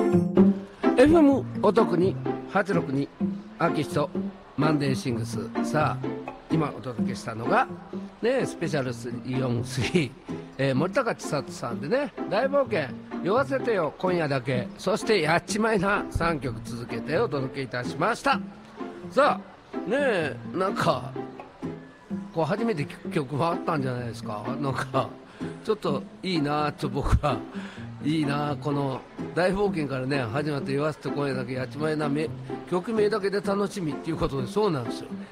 FM お得に862アーキストマンデーシングス。さあ今お届けしたのがねスペシャル343、森高千里さんでね大冒険酔わせてよ今夜だけ、そしてやっちまいな3曲続けてお届けいたしました。さあねえなんかこう初めて聴く曲もあったんじゃないですか。なんかちょっといいなと僕はいいなこの大冒険からね始まって言わせて今夜だけやっちまいな曲名だけで楽しみっていうことで、そうなんですよ。